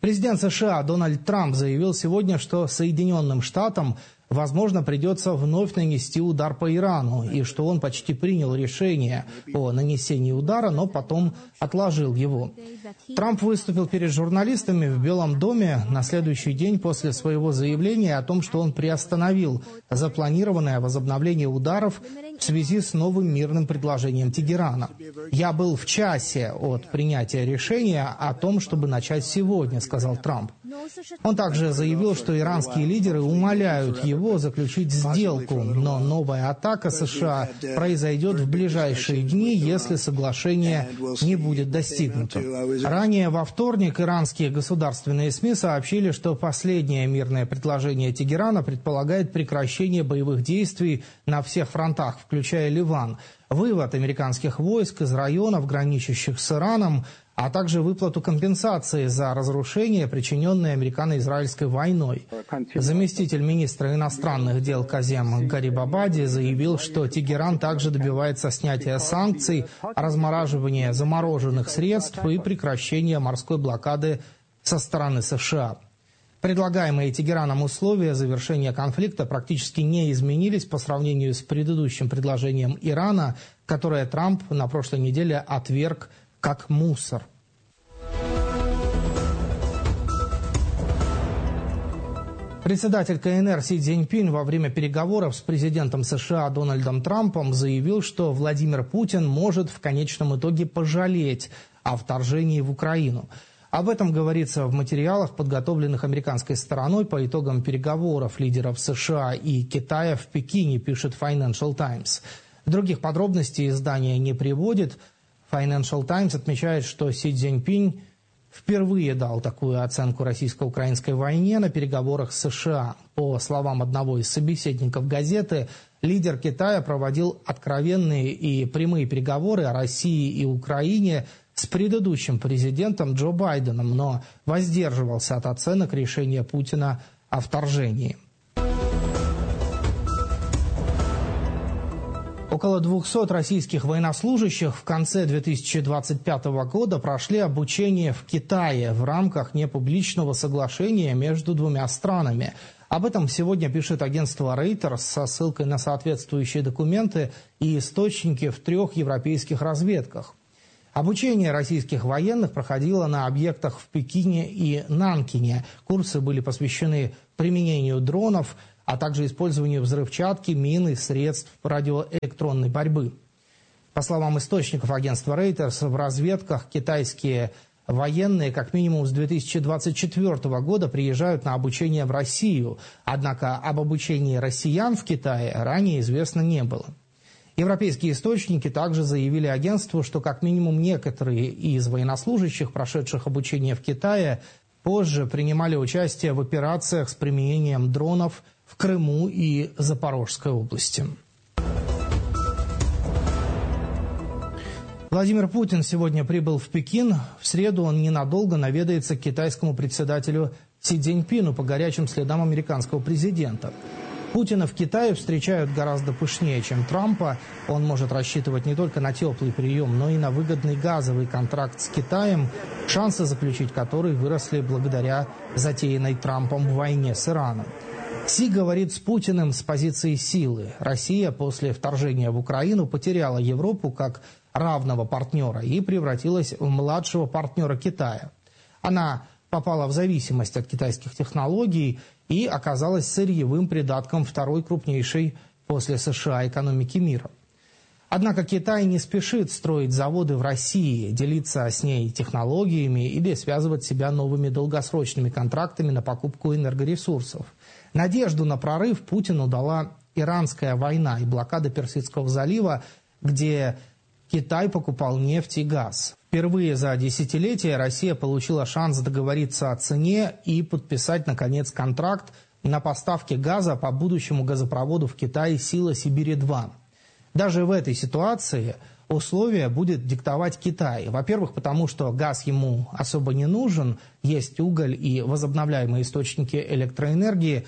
Президент США Дональд Трамп заявил сегодня, что Соединенным Штатам, возможно, придется вновь нанести удар по Ирану, и что он почти принял решение о нанесении удара, но потом отложил его. Трамп выступил перед журналистами в Белом доме на следующий день после своего заявления о том, что он приостановил запланированное возобновление ударов в связи с новым мирным предложением Тегерана. «Я был в часе от принятия решения о том, чтобы начать сегодня», — сказал Трамп. Он также заявил, что иранские лидеры умоляют его заключить сделку, но новая атака США произойдет в ближайшие дни, если соглашение не будет достигнуто. Ранее во вторник иранские государственные СМИ сообщили, что последнее мирное предложение Тегерана предполагает прекращение боевых действий на всех фронтах, включая Ливан, вывод американских войск из районов, граничащих с Ираном, а также выплату компенсации за разрушения, причиненные американо-израильской войной. Заместитель министра иностранных дел Казем Гарибабади заявил, что Тегеран также добивается снятия санкций, размораживания замороженных средств и прекращения морской блокады со стороны США. Предлагаемые Тегераном условия завершения конфликта практически не изменились по сравнению с предыдущим предложением Ирана, которое Трамп на прошлой неделе отверг как мусор. Председатель КНР Си Цзиньпин во время переговоров с президентом США Дональдом Трампом заявил, что Владимир Путин может в конечном итоге пожалеть о вторжении в Украину. Об этом говорится в материалах, подготовленных американской стороной по итогам переговоров лидеров США и Китая в Пекине, пишет Financial Times. Других подробностей издание не приводит. Financial Times отмечает, что Си Цзиньпин впервые дал такую оценку российско-украинской войне на переговорах с США. По словам одного из собеседников газеты, лидер Китая проводил откровенные и прямые переговоры о России и Украине с предыдущим президентом Джо Байденом, но воздерживался от оценок решения Путина о вторжении. Около 200 российских военнослужащих в конце 2025 года прошли обучение в Китае в рамках непубличного соглашения между двумя странами. Об этом сегодня пишет агентство Reuters со ссылкой на соответствующие документы и источники в 3 европейских разведках. Обучение российских военных проходило на объектах в Пекине и Нанкине. Курсы были посвящены применению дронов, а также использованию взрывчатки, мин и средств радиоэлектронной борьбы. По словам источников агентства Reuters, в разведках китайские военные как минимум с 2024 года приезжают на обучение в Россию, однако об обучении россиян в Китае ранее известно не было. Европейские источники также заявили агентству, что как минимум некоторые из военнослужащих, прошедших обучение в Китае, позже принимали участие в операциях с применением дронов в Крыму и Запорожской области. Владимир Путин сегодня прибыл в Пекин. В среду он ненадолго наведается к китайскому председателю Си Цзиньпину по горячим следам американского президента. Путина в Китае встречают гораздо пышнее, чем Трампа. Он может рассчитывать не только на теплый прием, но и на выгодный газовый контракт с Китаем, шансы заключить который выросли благодаря затеянной Трампом войне с Ираном. Си говорит с Путиным с позиции силы. Россия после вторжения в Украину потеряла Европу как равного партнера и превратилась в младшего партнера Китая. Она попала в зависимость от китайских технологий и оказалась сырьевым придатком второй крупнейшей после США экономики мира. Однако Китай не спешит строить заводы в России, делиться с ней технологиями или связывать себя новыми долгосрочными контрактами на покупку энергоресурсов. Надежду на прорыв Путину дала иранская война и блокада Персидского залива, где Китай покупал нефть и газ. Впервые за десятилетия Россия получила шанс договориться о цене и подписать, наконец, контракт на поставки газа по будущему газопроводу в Китае «Сила Сибири-2». Даже в этой ситуации условия будет диктовать Китай. Во-первых, потому что газ ему особо не нужен, есть уголь и возобновляемые источники электроэнергии,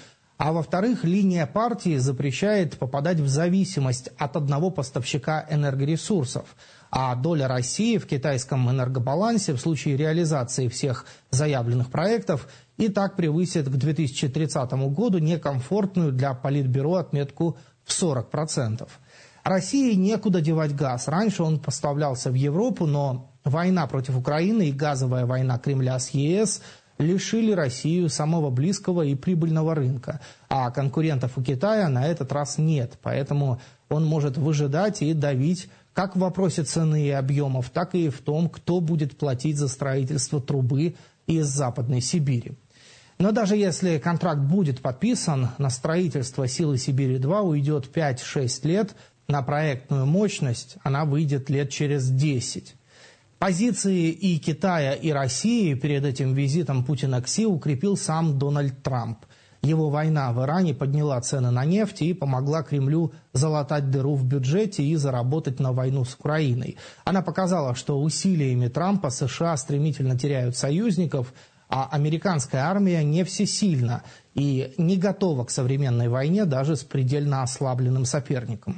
А во-вторых, линия партии запрещает попадать в зависимость от одного поставщика энергоресурсов. А доля России в китайском энергобалансе в случае реализации всех заявленных проектов и так превысит к 2030 году некомфортную для Политбюро отметку в 40%. России некуда девать газ. Раньше он поставлялся в Европу, но война против Украины и газовая война Кремля с ЕС лишили Россию самого близкого и прибыльного рынка. А конкурентов у Китая на этот раз нет. Поэтому он может выжидать и давить как в вопросе цены и объемов, так и в том, кто будет платить за строительство трубы из Западной Сибири. Но даже если контракт будет подписан, на строительство «Силы Сибири-2» уйдет 5-6 лет, на проектную мощность она выйдет лет через 10. Позиции и Китая, и России перед этим визитом Путина к Си укрепил сам Дональд Трамп. Его война в Иране подняла цены на нефть и помогла Кремлю залатать дыру в бюджете и заработать на войну с Украиной. Она показала, что усилиями Трампа США стремительно теряют союзников, а американская армия не всесильна и не готова к современной войне даже с предельно ослабленным соперником.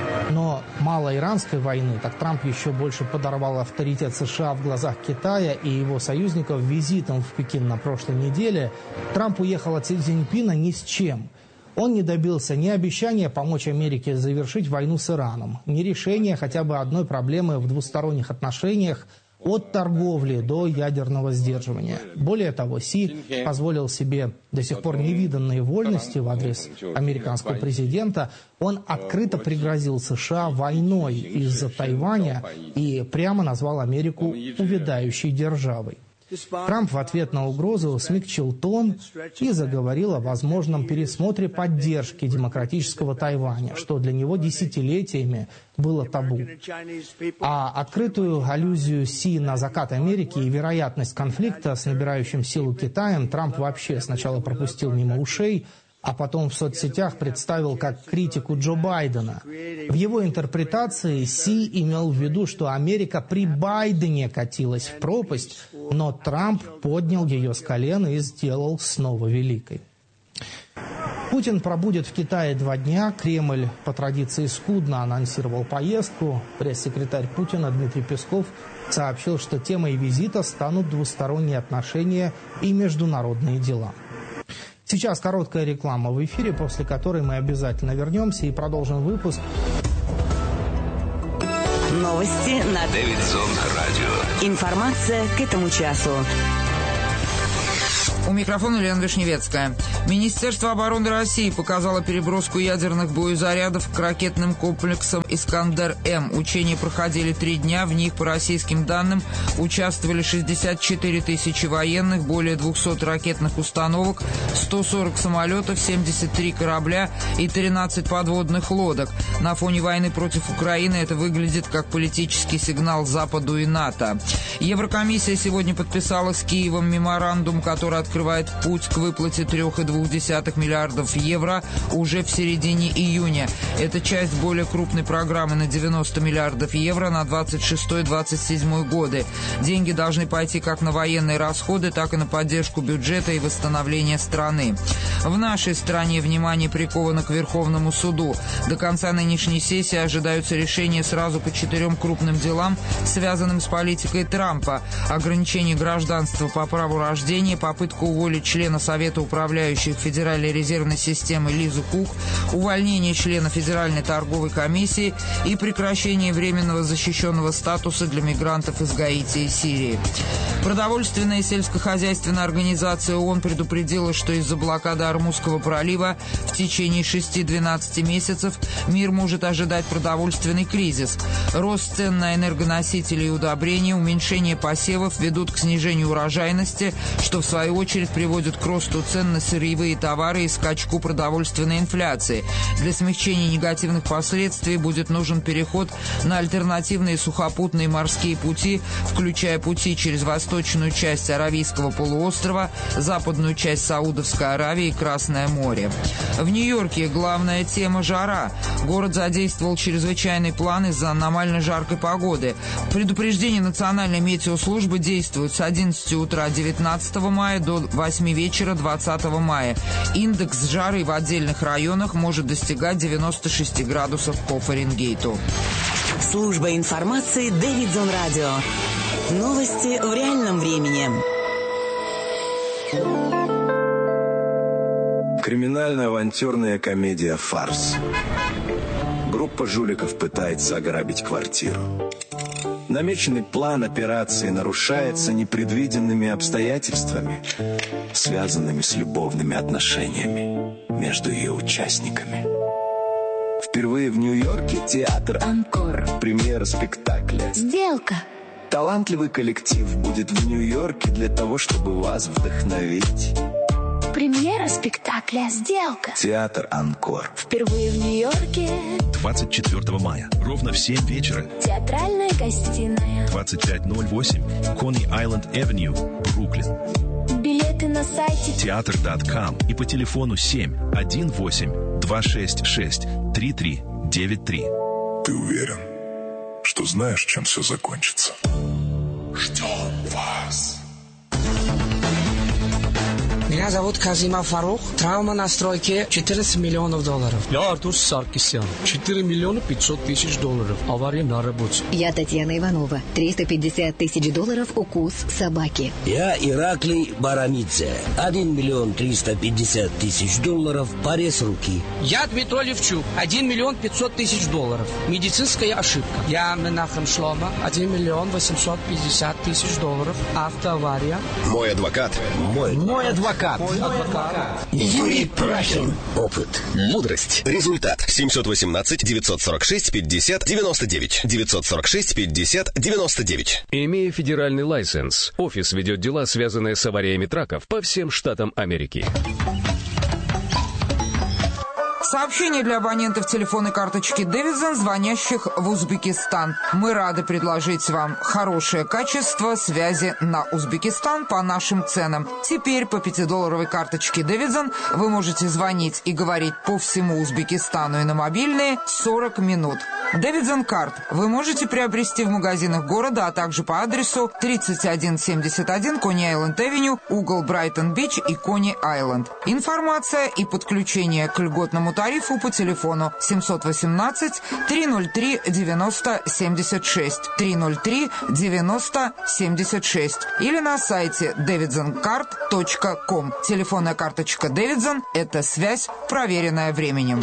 Но мало иранской войны, так Трамп еще больше подорвал авторитет США в глазах Китая и его союзников визитом в Пекин на прошлой неделе. Трамп уехал от Си Цзиньпина ни с чем. Он не добился ни обещания помочь Америке завершить войну с Ираном, ни решения хотя бы одной проблемы в двусторонних отношениях, от торговли до ядерного сдерживания. Более того, Си позволил себе до сих пор невиданные вольности в адрес американского президента. Он открыто пригрозил США войной из-за Тайваня и прямо назвал Америку увядающей державой. Трамп в ответ на угрозу смягчил тон и заговорил о возможном пересмотре поддержки демократического Тайваня, что для него десятилетиями было табу. А открытую аллюзию Си на закат Америки и вероятность конфликта с набирающим силу Китаем Трамп вообще сначала пропустил мимо ушей, а потом в соцсетях представил как критику Джо Байдена. В его интерпретации Си имел в виду, что Америка при Байдене катилась в пропасть, но Трамп поднял ее с колен и сделал снова великой. Путин пробудет в Китае 2 дня. Кремль по традиции скудно анонсировал поездку. Пресс-секретарь Путина Дмитрий Песков сообщил, что темой визита станут двусторонние отношения и международные дела. Сейчас короткая реклама в эфире, после которой мы обязательно вернемся и продолжим выпуск. Новости на Дэвидсон радио. Информация к этому часу. У микрофона Лена Вишневецкая. Министерство обороны России показало переброску ядерных боезарядов к ракетным комплексам «Искандер-М». Учения проходили 3 дня. В них, по российским данным, участвовали 64 тысячи военных, более 200 ракетных установок, 140 самолетов, 73 корабля и 13 подводных лодок. На фоне войны против Украины это выглядит как политический сигнал Западу и НАТО. Еврокомиссия сегодня подписала с Киевом меморандум, который открывает путь к выплате 3,2 миллиардов евро уже в середине июня. Это часть более крупной программы на 90 миллиардов евро на 26-27 годы. Деньги должны пойти как на военные расходы, так и на поддержку бюджета и восстановление страны. В нашей стране внимание приковано к Верховному суду. До конца нынешней сессии ожидаются решения сразу по 4 крупным делам, связанным с политикой Трампа: ограничение гражданства по праву рождения, попытку уволить члена Совета управляющих Федеральной резервной системы Лизу Кук, увольнение члена Федеральной торговой комиссии и прекращение временного защищенного статуса для мигрантов из Гаити и Сирии. Продовольственная и сельскохозяйственная организация ООН предупредила, что из-за блокады Ормузского пролива в течение 6-12 месяцев мир может ожидать продовольственный кризис. Рост цен на энергоносители и удобрения, уменьшение посевов ведут к снижению урожайности, что в свою очередь приводит к росту цен на сырьевые товары и скачку продовольственной инфляции. Для смягчения негативных последствий будет нужен переход на альтернативные сухопутные морские пути, включая пути через восточную часть Аравийского полуострова, западную часть Саудовской Аравии и Красное море. В Нью-Йорке главная тема – жара. Город задействовал чрезвычайный план из-за аномально жаркой погоды. Предупреждение Национальной метеослужбы действует с 11 утра 19 мая до 8 вечера 20 мая. мае. Индекс жары в отдельных районах может достигать 96 градусов по Фаренгейту. Служба информации Дэвидсон Радио. Новости в реальном времени. Криминально-авантюрная комедия «Фарс». Группа жуликов пытается ограбить квартиру. Намеченный план операции нарушается непредвиденными обстоятельствами, связанными с любовными отношениями между ее участниками. Впервые в Нью-Йорке театр «Анкор». Премьера спектакля «Сделка». Талантливый коллектив будет в Нью-Йорке для того, чтобы вас вдохновить. Премьера спектакля «Сделка». Театр «Анкор». Впервые в Нью-Йорке. 24 мая. Ровно в 7 вечера. Театральная гостиная. 2508 Coney-Island-Авеню, Бруклин. Билеты на сайте Театр.com и по телефону 718-266-3393. Ты уверен, что знаешь, чем все закончится? Ждем вас. Меня зовут Казима Фарух. Травма на стройке $14 миллионов. Я Артур Саркисян. 4 миллиона 500 тысяч долларов. Авария на работе. Я Татьяна Иванова. $350 тысяч укус собаки. Я Ираклий Барамидзе. 1 миллион 350 тысяч долларов. Порез руки. Я Дмитрий Левчук. 1 миллион 500 тысяч долларов. Медицинская ошибка. Я Менахем Шлома. 1 миллион 850 тысяч долларов. Автоавария. Мой адвокат. Мой адвокат. Юрий Прахин. Опыт. Мудрость. Результат. 718-946-50-99. 946-50-99. Имея федеральный лайсенс, офис ведет дела, связанные с авариями траков по всем штатам Америки. Сообщение для абонентов телефонной карточки Дэвидсон, звонящих в Узбекистан. Мы рады предложить вам хорошее качество связи на Узбекистан по нашим ценам. Теперь по $5 карточке Дэвидсон вы можете звонить и говорить по всему Узбекистану и на мобильные 40 минут. Дэвидсон карт вы можете приобрести в магазинах города, а также по адресу 3171 Coney-Island-Авеню, угол Брайтон-Бич и Coney-Island. Информация и подключение к льготному тарифу по телефону 718-303-9076, 303-9076 или на сайте davidsoncard.com. Телефонная карточка Дэвидсон – это связь, проверенная временем.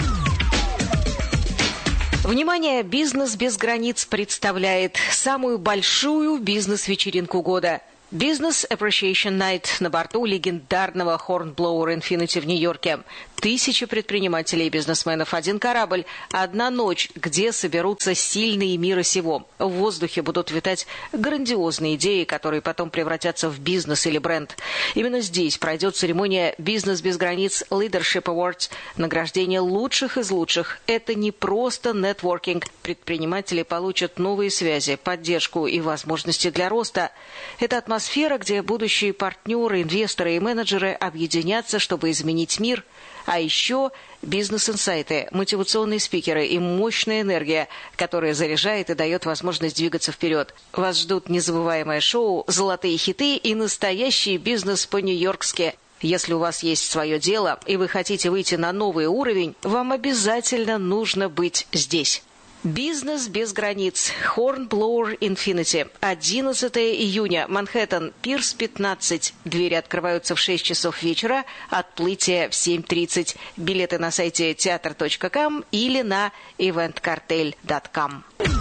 Внимание! «Бизнес без границ» представляет самую большую бизнес-вечеринку года. Business Appreciation Night на борту легендарного Hornblower Infinity в Нью-Йорке. 1000 предпринимателей и бизнесменов, один корабль, одна ночь, где соберутся сильные мира сего. В воздухе будут витать грандиозные идеи, которые потом превратятся в бизнес или бренд. Именно здесь пройдет церемония «Бизнес без границ» Leadership Awards, награждение лучших из лучших. Это не просто нетворкинг. Предприниматели получат новые связи, поддержку и возможности для роста. Это атмосфера, где будущие партнеры, инвесторы и менеджеры объединятся, чтобы изменить мир. А еще бизнес-инсайты, мотивационные спикеры и мощная энергия, которая заряжает и дает возможность двигаться вперед. Вас ждут незабываемое шоу, золотые хиты и настоящий бизнес по-нью-йоркски. Если у вас есть свое дело и вы хотите выйти на новый уровень, вам обязательно нужно быть здесь. Бизнес без границ. Hornblower Infinity. 11 июня. Манхэттен. Пирс 15. Двери открываются в 6 часов вечера. Отплытие в 7:30. Билеты на сайте театр.com или на eventcartel.com.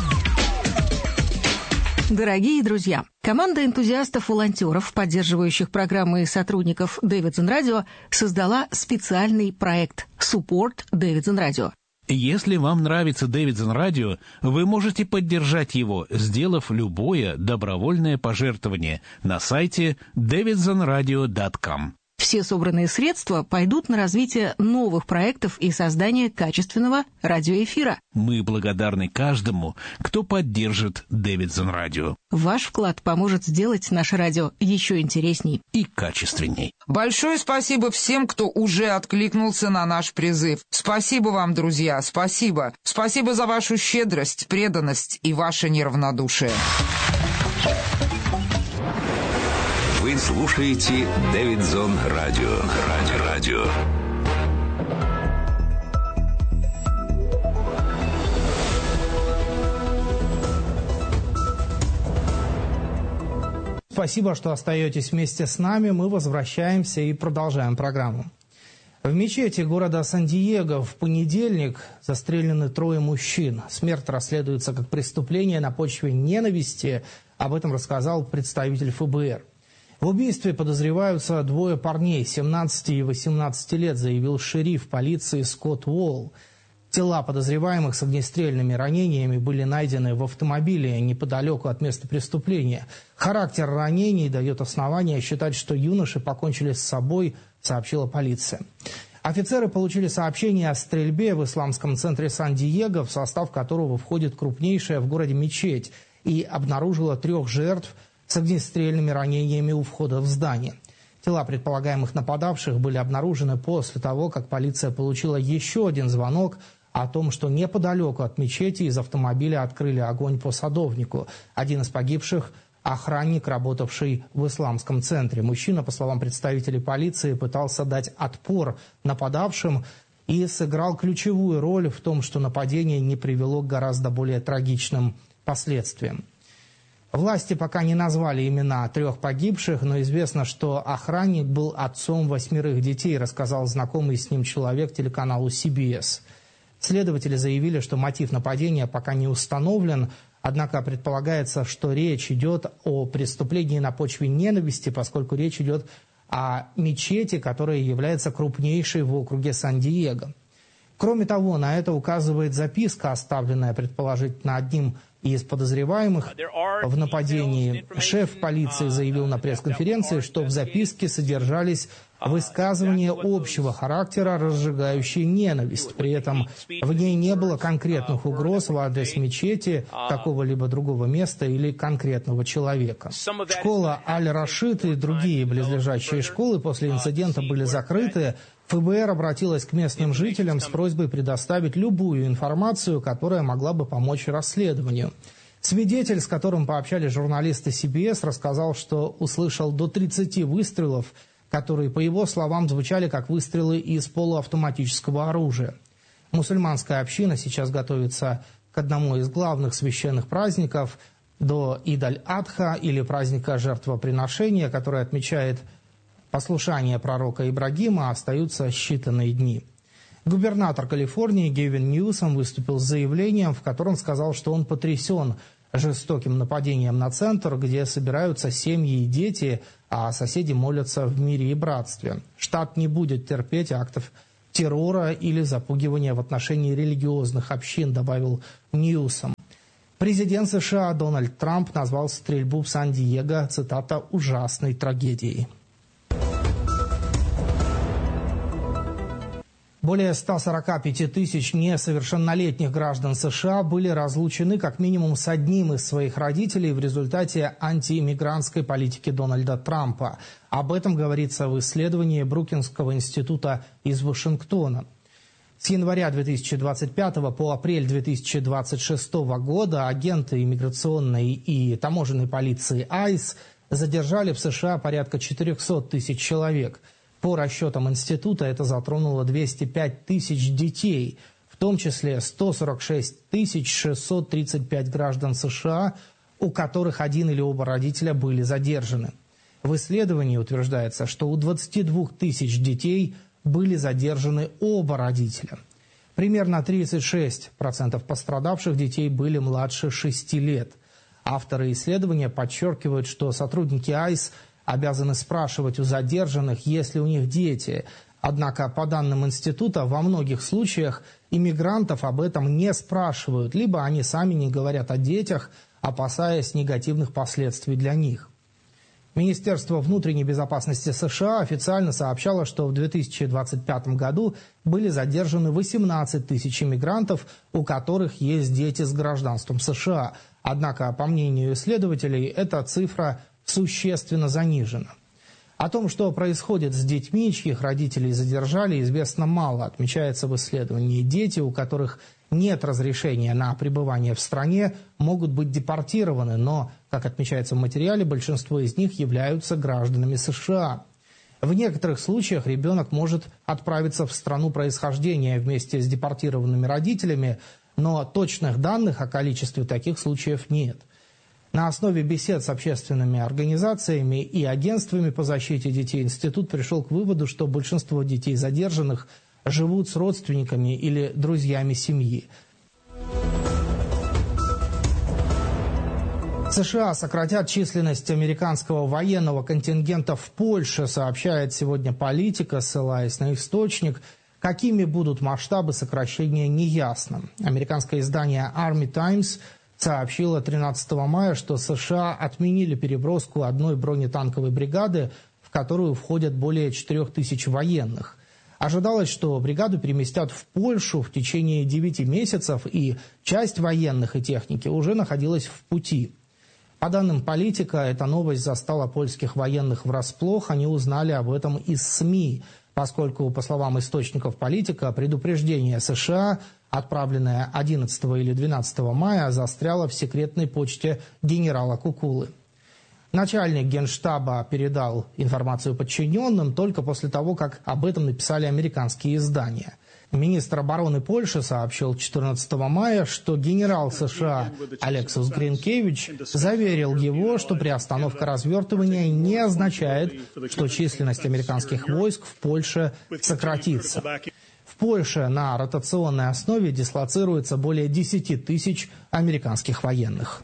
Дорогие друзья, команда энтузиастов-волонтеров, поддерживающих программы и сотрудников Дэвидсон Радио, создала специальный проект «Support Дэвидсон Радио». Если вам нравится Дэвидсон Радио, вы можете поддержать его, сделав любое добровольное пожертвование на сайте davidsonradio.com. Все собранные средства пойдут на развитие новых проектов и создание качественного радиоэфира. Мы благодарны каждому, кто поддержит Дэвидсон Радио. Ваш вклад поможет сделать наше радио еще интересней и качественней. Большое спасибо всем, кто уже откликнулся на наш призыв. Спасибо вам, друзья, спасибо. Спасибо за вашу щедрость, преданность и ваше неравнодушие. Вы слушаете Дэвидсон Радио. Радио. Спасибо, что остаетесь вместе с нами. Мы возвращаемся и продолжаем программу. В мечети города Сан-Диего в понедельник застрелены 3 мужчин. Смерть расследуется как преступление на почве ненависти. Об этом рассказал представитель ФБР. В убийстве подозреваются 2 парней, 17 и 18 лет, заявил шериф полиции Скотт Уолл. Тела подозреваемых с огнестрельными ранениями были найдены в автомобиле неподалеку от места преступления. Характер ранений дает основания считать, что юноши покончили с собой, сообщила полиция. Офицеры получили сообщение о стрельбе в исламском центре Сан-Диего, в состав которого входит крупнейшая в городе мечеть, и обнаружила 3 жертв с огнестрельными ранениями у входа в здание. Тела предполагаемых нападавших были обнаружены после того, как полиция получила еще один звонок о том, что неподалеку от мечети из автомобиля открыли огонь по садовнику. Один из погибших – охранник, работавший в исламском центре. Мужчина, по словам представителей полиции, пытался дать отпор нападавшим и сыграл ключевую роль в том, что нападение не привело к гораздо более трагичным последствиям. Власти пока не назвали имена 3 погибших, но известно, что охранник был отцом 8 детей, рассказал знакомый с ним человек телеканалу CBS. Следователи заявили, что мотив нападения пока не установлен, однако предполагается, что речь идет о преступлении на почве ненависти, поскольку речь идет о мечети, которая является крупнейшей в округе Сан-Диего. Кроме того, на это указывает записка, оставленная предположительно одним из подозреваемых в нападении. Шеф полиции заявил на пресс-конференции, что в записке содержались высказывания общего характера, разжигающие ненависть. При этом в ней не было конкретных угроз в адрес мечети, какого-либо другого места или конкретного человека. Школа Аль-Рашид и другие близлежащие школы после инцидента были закрыты. ФБР обратилась к местным жителям с просьбой предоставить любую информацию, которая могла бы помочь расследованию. Свидетель, с которым пообщались журналисты CBS, рассказал, что услышал до 30 выстрелов, которые, по его словам, звучали как выстрелы из полуавтоматического оружия. Мусульманская община сейчас готовится к одному из главных священных праздников до Ид-аль-Адха или праздника жертвоприношения, который отмечает послушание пророка Ибрагима, остаются считанные дни. Губернатор Калифорнии Гевин Ньюсом выступил с заявлением, в котором сказал, что он потрясен жестоким нападением на центр, где собираются семьи и дети, а соседи молятся в мире и братстве. Штат не будет терпеть актов террора или запугивания в отношении религиозных общин, добавил Ньюсом. Президент США Дональд Трамп назвал стрельбу в Сан-Диего, цитата, «ужасной трагедией». Более 145 тысяч несовершеннолетних граждан США были разлучены как минимум с одним из своих родителей в результате антииммигрантской политики Дональда Трампа. Об этом говорится в исследовании Брукингского института из Вашингтона. С января 2025 по апрель 2026 года агенты иммиграционной и таможенной полиции ICE задержали в США порядка 400 тысяч человек. По расчетам института это затронуло 205 тысяч детей, в том числе 146 635 граждан США, у которых один или оба родителя были задержаны. В исследовании утверждается, что у 22 тысяч детей были задержаны оба родителя. Примерно 36% пострадавших детей были младше 6 лет. Авторы исследования подчеркивают, что сотрудники ICE обязаны спрашивать у задержанных, есть ли у них дети. Однако, по данным института, во многих случаях иммигрантов об этом не спрашивают, либо они сами не говорят о детях, опасаясь негативных последствий для них. Министерство внутренней безопасности США официально сообщало, что в 2025 году были задержаны 18 тысяч иммигрантов, у которых есть дети с гражданством США. Однако, по мнению исследователей, эта цифра существенно занижена. О том, что происходит с детьми, чьих родителей задержали, известно мало. Отмечается в исследовании: дети, у которых нет разрешения на пребывание в стране, могут быть депортированы, но, Как отмечается в материале, большинство из них являются гражданами США. В некоторых случаях ребенок может отправиться в страну происхождения вместе с депортированными родителями, но точных данных о количестве таких случаев нет. На основе бесед с общественными организациями и агентствами по защите детей институт пришел к выводу, что большинство детей задержанных живут с родственниками или друзьями семьи. США сократят численность американского военного контингента в Польше, сообщает сегодня «Политика», ссылаясь на источник. Какими будут масштабы сокращения, неясно. Американское издание Army Times сообщило 13 мая, что США отменили переброску одной бронетанковой бригады, в которую входят более 4000 военных. Ожидалось, что бригаду переместят в Польшу в течение 9 месяцев, и часть военных и техники уже находилась в пути. По данным «Политика», эта новость застала польских военных врасплох. Они узнали об этом из СМИ, поскольку, по словам источников «Политика», предупреждение США, отправленное 11 или 12 мая, застряло в секретной почте генерала Кукулы. Начальник Генштаба передал информацию подчиненным только после того, как об этом написали американские издания. Министр обороны Польши сообщил 14 мая, что генерал США Алексус Гринкевич заверил его, что приостановка развертывания не означает, что численность американских войск в Польше сократится. В Польше на ротационной основе дислоцируется более 10 тысяч американских военных.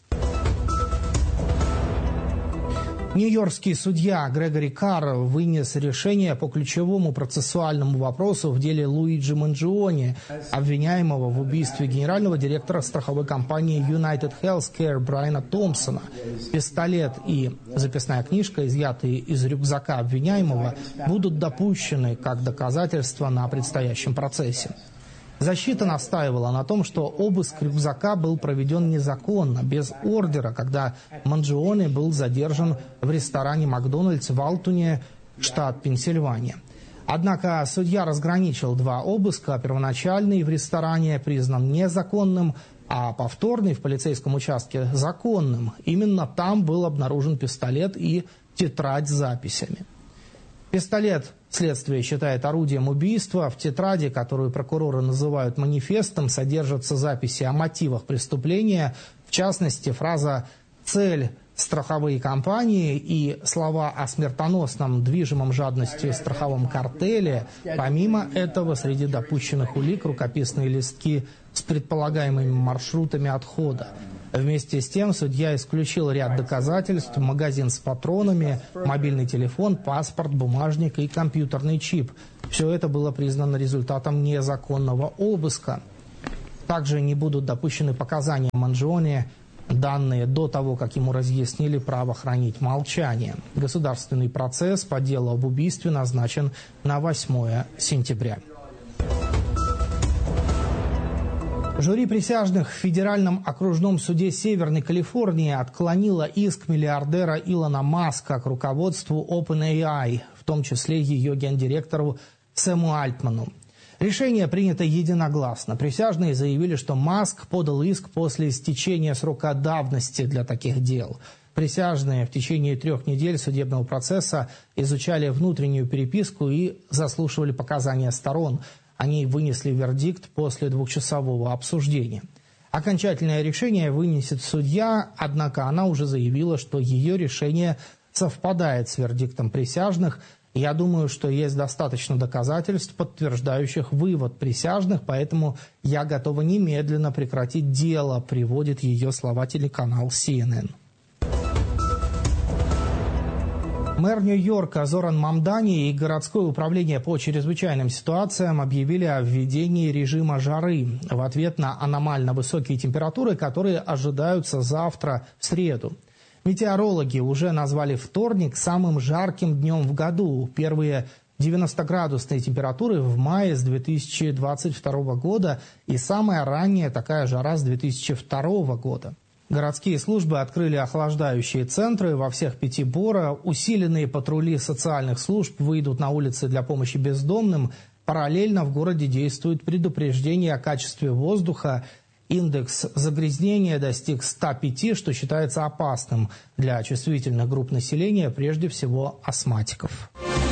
Нью-Йоркский судья Грегори Карр вынес решение по ключевому процессуальному вопросу в деле Луиджи Манджиони, обвиняемого в убийстве генерального директора страховой компании United Healthcare Брайана Томпсона. Пистолет и записная книжка, изъятые из рюкзака обвиняемого, будут допущены как доказательства на предстоящем процессе. Защита настаивала на том, что обыск рюкзака был проведен незаконно, без ордера, когда Манджиони был задержан в ресторане «Макдональдс» в Алтуне, штат Пенсильвания. Однако судья разграничил два обыска. Первоначальный в ресторане признан незаконным, а повторный в полицейском участке законным. Именно там был обнаружен пистолет и тетрадь с записями. Пистолет следствие считает орудием убийства. В тетради, которую прокуроры называют манифестом, содержатся записи о мотивах преступления, в частности, фраза «цель страховые компании» и слова о смертоносном, движимом жадностью страховом картеле. Помимо этого, среди допущенных улик рукописные листки с предполагаемыми маршрутами отхода. Вместе с тем судья исключил ряд доказательств: магазин с патронами, мобильный телефон, паспорт, бумажник и компьютерный чип. Все это было признано результатом незаконного обыска. Также не будут допущены показания Манджиони, данные до того, как ему разъяснили право хранить молчание. Государственный процесс по делу об убийстве назначен на 8 сентября. Жюри присяжных в Федеральном окружном суде Северной Калифорнии отклонило иск миллиардера Илона Маска к руководству OpenAI, в том числе ее гендиректору Сэму Альтману. Решение принято единогласно. Присяжные заявили, что Маск подал иск после истечения срока давности для таких дел. Присяжные в течение 3 недель судебного процесса изучали внутреннюю переписку и заслушивали показания сторон. Они вынесли вердикт после 2-часового обсуждения. Окончательное решение вынесет судья, однако она уже заявила, что ее решение совпадает с вердиктом присяжных. Я думаю, что есть достаточно доказательств, подтверждающих вывод присяжных, поэтому я готова немедленно прекратить дело, приводит ее слова телеканал CNN. Мэр Нью-Йорка Зоран Мамдани и городское управление по чрезвычайным ситуациям объявили о введении режима жары в ответ на аномально высокие температуры, которые ожидаются завтра, в среду. Метеорологи уже назвали вторник самым жарким днем в году. Первые 90-градусные температуры в мае с 2022 года и самая ранняя такая жара с 2002 года. Городские службы открыли охлаждающие центры во всех 5 бора. Усиленные патрули социальных служб выйдут на улицы для помощи бездомным. Параллельно в городе действует предупреждение о качестве воздуха Индекс загрязнения достиг 105, что считается опасным для чувствительных групп населения, прежде всего астматиков.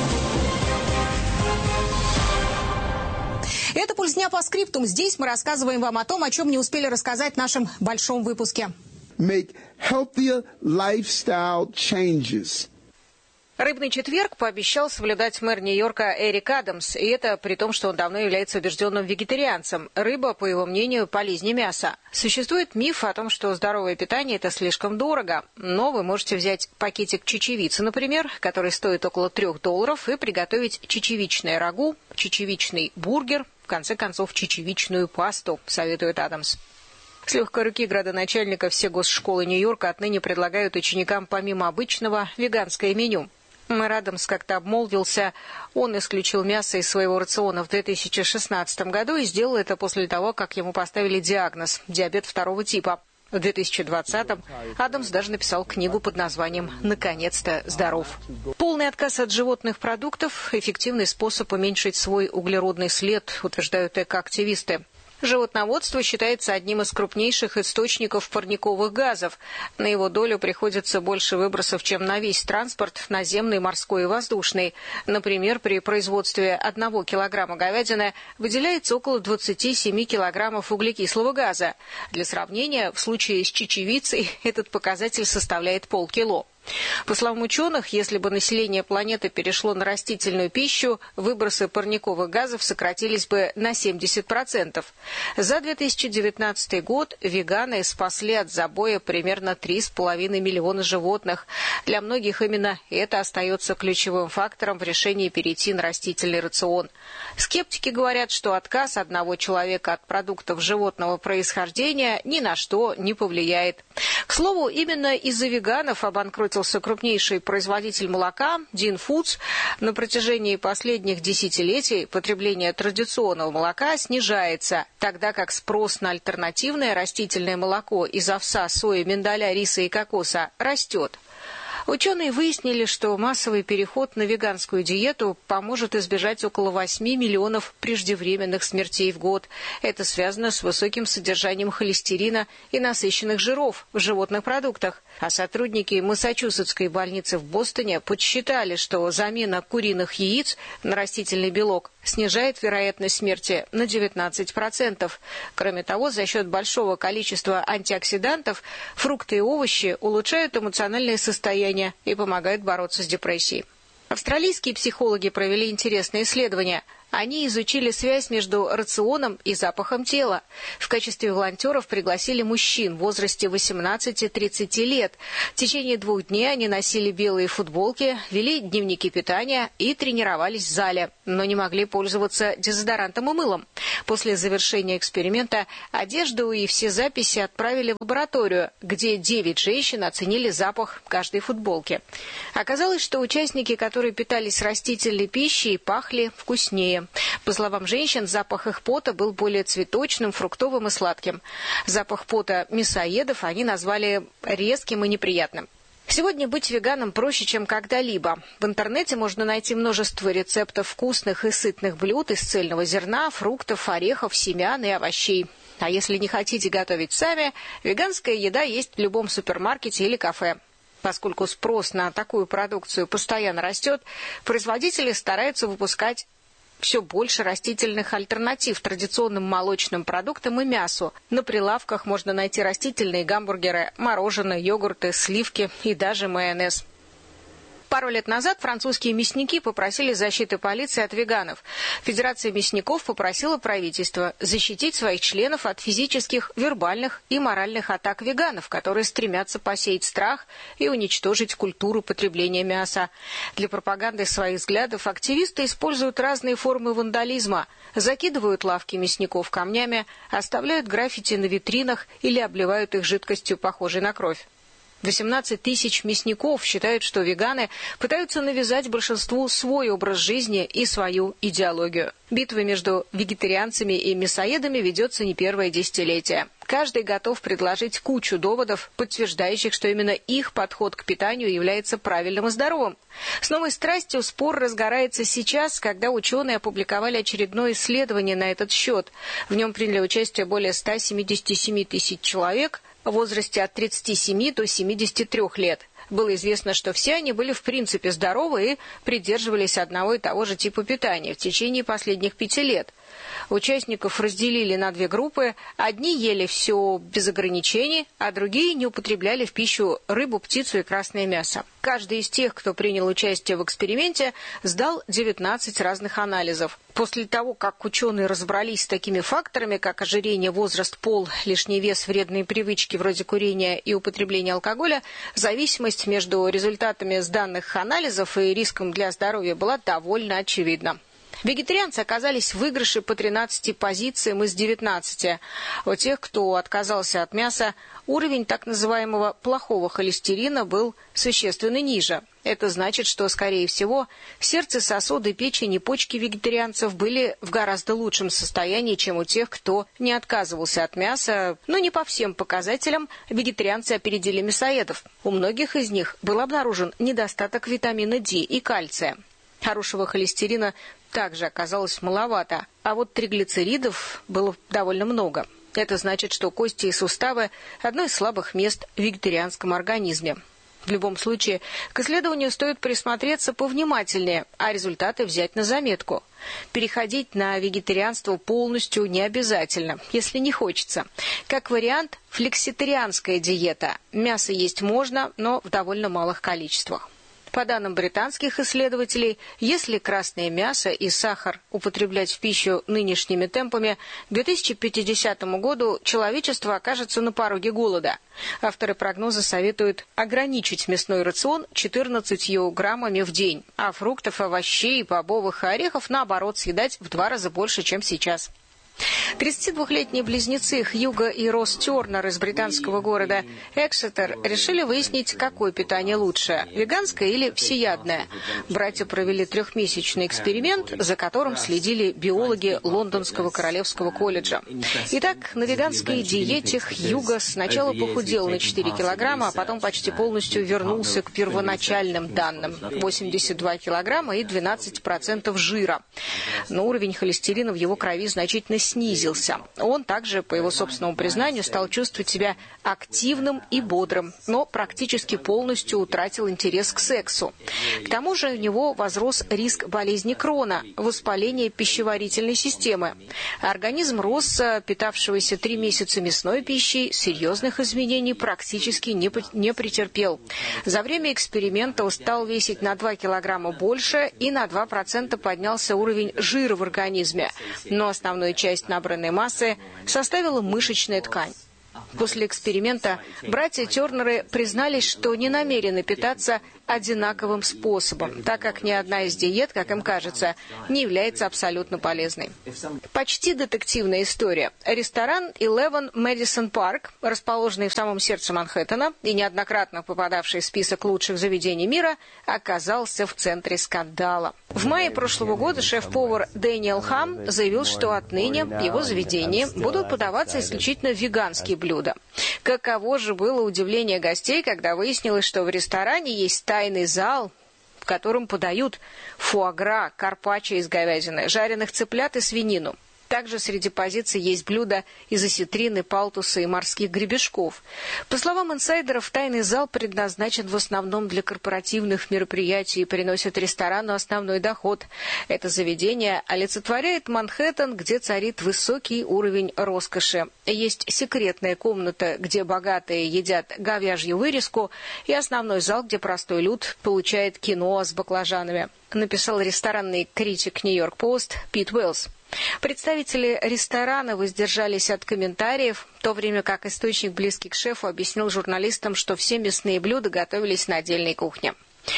Это «Пульс дня» по скриптум. Здесь мы рассказываем вам о том, о чем не успели рассказать в нашем большом выпуске. Make healthier lifestyle changes. Рыбный четверг пообещал соблюдать мэр Нью-Йорка Эрик Адамс, и это при том, что он давно является убежденным вегетарианцем. Рыба, по его мнению, полезнее мяса. Существует миф о том, что здоровое питание – это слишком дорого, но вы можете взять пакетик чечевицы, например, который стоит около $3, и приготовить чечевичное рагу, чечевичный бургер, в конце концов, чечевичную пасту, советует Адамс. С легкой руки градоначальника все госшколы Нью-Йорка отныне предлагают ученикам помимо обычного веганское меню. Мэр Адамс как-то обмолвился, он исключил мясо из своего рациона в 2016 году и сделал это после того, как ему поставили диагноз – диабет 2 типа. В 2020-м Адамс даже написал книгу под названием «Наконец-то здоров». Полный отказ от животных продуктов – эффективный способ уменьшить свой углеродный след, утверждают экоактивисты. Животноводство считается одним из крупнейших источников парниковых газов. На его долю приходится больше выбросов, чем на весь транспорт, наземный, морской и воздушный. Например, при производстве 1 килограмма говядины выделяется около 27 килограммов углекислого газа. Для сравнения, в случае с чечевицей этот показатель составляет полкило. По словам ученых, если бы население планеты перешло на растительную пищу, выбросы парниковых газов сократились бы на 70%. За 2019 год веганы спасли от забоя примерно 3,5 миллиона животных. Для многих именно это остается ключевым фактором в решении перейти на растительный рацион. Скептики говорят, что отказ одного человека от продуктов животного происхождения ни на что не повлияет. К слову, именно из-за веганов обанкротился крупнейший производитель молока Дин Фудс. На протяжении последних десятилетий потребление традиционного молока снижается, тогда как спрос на альтернативное растительное молоко из овса, сои, миндаля, риса и кокоса растет. Ученые выяснили, что массовый переход на веганскую диету поможет избежать около 8 миллионов преждевременных смертей в год. Это связано с высоким содержанием холестерина и насыщенных жиров в животных продуктах. А сотрудники Массачусетской больницы в Бостоне подсчитали, что замена куриных яиц на растительный белок снижает вероятность смерти на 19%. Кроме того, за счет большого количества антиоксидантов фрукты и овощи улучшают эмоциональное состояние и помогают бороться с депрессией. Австралийские психологи провели интересное исследование. Они изучили связь между рационом и запахом тела. В качестве волонтеров пригласили мужчин в возрасте 18-30 лет. В течение 2 дней они носили белые футболки, вели дневники питания и тренировались в зале, но не могли пользоваться дезодорантом и мылом. После завершения эксперимента одежду и все записи отправили в лабораторию, где 9 женщин оценили запах каждой футболки. Оказалось, что участники, которые питались растительной пищей, пахли вкуснее. По словам женщин, запах их пота был более цветочным, фруктовым и сладким. Запах пота мясоедов они назвали резким и неприятным. Сегодня быть веганом проще, чем когда-либо. В интернете можно найти множество рецептов вкусных и сытных блюд из цельного зерна, фруктов, орехов, семян и овощей. А если не хотите готовить сами, веганская еда есть в любом супермаркете или кафе. Поскольку спрос на такую продукцию постоянно растет, производители стараются выпускать все больше растительных альтернатив традиционным молочным продуктам и мясу. На прилавках можно найти растительные гамбургеры, мороженое, йогурты, сливки и даже майонез. Пару лет назад французские мясники попросили защиты полиции от веганов. Федерация мясников попросила правительство защитить своих членов от физических, вербальных и моральных атак веганов, которые стремятся посеять страх и уничтожить культуру потребления мяса. Для пропаганды своих взглядов активисты используют разные формы вандализма, закидывают лавки мясников камнями, оставляют граффити на витринах или обливают их жидкостью, похожей на кровь. 18 тысяч мясников считают, что веганы пытаются навязать большинству свой образ жизни и свою идеологию. Битва между вегетарианцами и мясоедами ведется не первое десятилетие. Каждый готов предложить кучу доводов, подтверждающих, что именно их подход к питанию является правильным и здоровым. С новой страстью спор разгорается сейчас, когда ученые опубликовали очередное исследование на этот счет. В нем приняли участие более 177 тысяч человек в возрасте от 37 до 73 лет. Было известно, что все они были в принципе здоровы и придерживались одного и того же типа питания в течение последних 5 лет. Участников разделили на две группы. Одни ели все без ограничений, а другие не употребляли в пищу рыбу, птицу и красное мясо. Каждый из тех, кто принял участие в эксперименте, сдал 19 разных анализов. После того, как ученые разобрались с такими факторами, как ожирение, возраст, пол, лишний вес, вредные привычки вроде курения и употребления алкоголя, зависимость между результатами сданных анализов и риском для здоровья была довольно очевидна. Вегетарианцы оказались в выигрыше по 13 позициям из 19. У тех, кто отказался от мяса, уровень так называемого плохого холестерина был существенно ниже. Это значит, что, скорее всего, сердце, сосуды, печень и почки вегетарианцев были в гораздо лучшем состоянии, чем у тех, кто не отказывался от мяса. Но не по всем показателям вегетарианцы опередили мясоедов. У многих из них был обнаружен недостаток витамина D и кальция. Хорошего холестерина также оказалось маловато, а вот триглицеридов было довольно много. Это значит, что кости и суставы – одно из слабых мест в вегетарианском организме. В любом случае, к исследованию стоит присмотреться повнимательнее, а результаты взять на заметку. Переходить на вегетарианство полностью не обязательно, если не хочется. Как вариант, флекситарианская диета. Мясо есть можно, но в довольно малых количествах. По данным британских исследователей, если красное мясо и сахар употреблять в пищу нынешними темпами, к 2050 году человечество окажется на пороге голода. Авторы прогноза советуют ограничить мясной рацион 14 граммами в день, а фруктов, овощей, бобовых и орехов, наоборот, съедать в 2 раза больше, чем сейчас. 32-летние близнецы Хьюго и Росс Тернер из британского города Эксетер решили выяснить, какое питание лучше – веганское или всеядное. Братья провели 3-месячный эксперимент, за которым следили биологи Лондонского королевского колледжа. Итак, на веганской диете Хьюго сначала похудел на 4 килограмма, а потом почти полностью вернулся к первоначальным данным – 82 килограмма и 12% жира. Но уровень холестерина в его крови значительно снизился. Он также, по его собственному признанию, стал чувствовать себя активным и бодрым, но практически полностью утратил интерес к сексу. К тому же у него возрос риск болезни Крона, воспаления пищеварительной системы. Организм Росса, питавшегося 3 месяца мясной пищей, серьезных изменений практически не претерпел. За время эксперимента он стал весить на 2 килограмма больше и на 2% поднялся уровень жира в организме, но основную часть набранной массы составила мышечная ткань. После эксперимента братья Тернеры признались, что не намерены питаться одинаковым способом, так как ни одна из диет, как им кажется, не является абсолютно полезной. Почти детективная история. Ресторан Eleven Madison Park, расположенный в самом сердце Манхэттена и неоднократно попадавший в список лучших заведений мира, оказался в центре скандала. В мае прошлого года шеф-повар Дэниел Хам заявил, что отныне в его заведении будут подаваться исключительно веганские блюда. Каково же было удивление гостей, когда выяснилось, что в ресторане есть тайный зал, в котором подают фуагра, карпаччо из говядины, жареных цыплят и свинину. Также среди позиций есть блюда из осетрины, палтуса и морских гребешков. По словам инсайдеров, тайный зал предназначен в основном для корпоративных мероприятий и приносит ресторану основной доход. Это заведение олицетворяет Манхэттен, где царит высокий уровень роскоши. Есть секретная комната, где богатые едят говяжью вырезку, и основной зал, где простой люд получает киноа с баклажанами, написал ресторанный критик Нью-Йорк Пост Пит Уэллс. Представители ресторана воздержались от комментариев, в то время как источник, близкий к шефу, объяснил журналистам, что все мясные блюда готовились на отдельной кухне.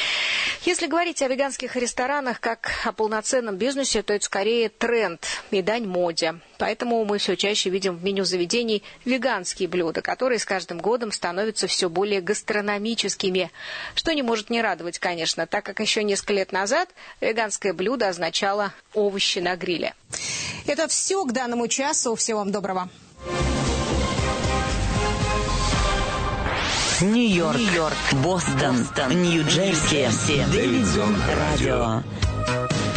Если говорить о веганских ресторанах как о полноценном бизнесе, то это скорее тренд и дань моде. Поэтому мы все чаще видим в меню заведений веганские блюда, которые с каждым годом становятся все более гастрономическими. Что не может не радовать, конечно, так как еще несколько лет назад веганское блюдо означало овощи на гриле. Это все к данному часу. Всего вам доброго. Нью-Йорк, Бостон, Нью-Джерси. Дэвид Зон Радио.